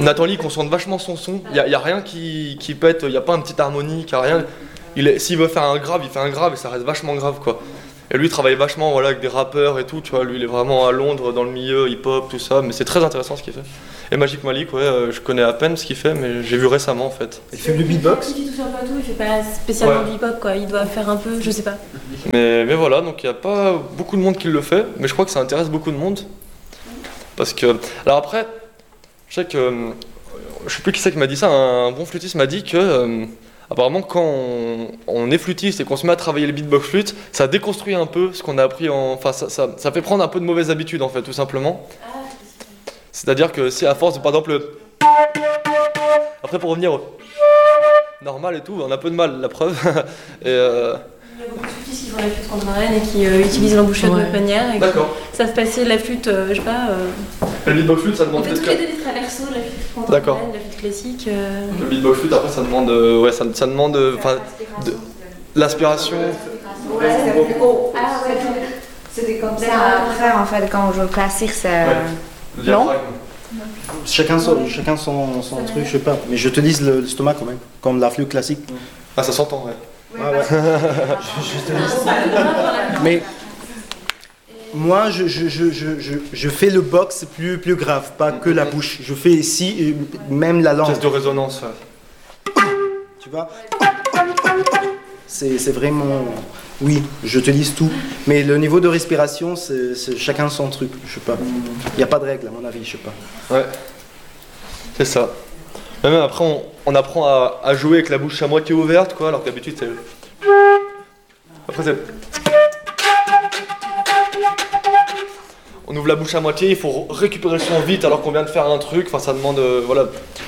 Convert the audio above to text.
Nathan Lee concentre vachement son son. Y a rien qui pète, y a pas un petit harmonique, y a rien. S'il veut faire un grave, il fait un grave et ça reste vachement grave quoi. Et lui il travaille vachement voilà, avec des rappeurs et tout, tu vois, lui il est vraiment à Londres dans le milieu hip-hop, tout ça, mais c'est très intéressant ce qu'il fait. Et Magic Malik, ouais, je connais à peine ce qu'il fait, mais j'ai vu récemment en fait. Il fait du beatbox? Il touche un peu à tout, il fait pas spécialement du hip-hop quoi, il doit faire un peu, je sais pas. Mais voilà, donc il n'y a pas beaucoup de monde qui le fait, mais je crois que ça intéresse beaucoup de monde. Parce que. Alors après, je sais que. Je sais plus qui c'est qui m'a dit ça, un bon flûtiste m'a dit que. Apparemment, quand on est flûtiste et qu'on se met à travailler le beatbox flûte, ça déconstruit un peu ce qu'on a appris en. Enfin, ça fait prendre un peu de mauvaises habitudes en fait, tout simplement. C'est-à-dire que si à force de, par exemple, après pour revenir au normal et tout, on a un peu de mal, la preuve. Il y a beaucoup de flûtistes qui font la flûte contemporaine et qui utilisent l'embouchure de notre manière. Et D'accord. Ça se passait la flûte, je sais pas. Le beatbox flûte, ça demande On fait tous les deux les traversos, la flûte contemporaine, la flûte classique. Le beatbox flûte, après, ça demande, ça demande, de l'aspiration. Ouais, c'est plus haut. Ah ouais, c'était comme ça. Après, en fait, quand on joue classique, c'est long. Chacun son truc, je sais pas. Mais je te dis le stomac quand même, comme la flûte classique. Ah, ça s'entend, ouais. Ah ouais. je te dis. Mais moi, je fais le box plus grave, pas que la bouche. Je fais ici, même la langue. Pièce de résonance, ouais. Tu vois? C'est vraiment... Oui, je te dis tout. Mais le niveau de respiration, c'est chacun son truc, je sais pas. Il n'y a pas de règle, à mon avis, je sais pas. Ouais. C'est ça. Mais même après, on apprend à jouer avec la bouche à moitié ouverte, quoi, alors que d'habitude, c'est... Après, c'est... On ouvre la bouche à moitié, il faut récupérer le son vite alors qu'on vient de faire un truc, enfin ça demande... voilà.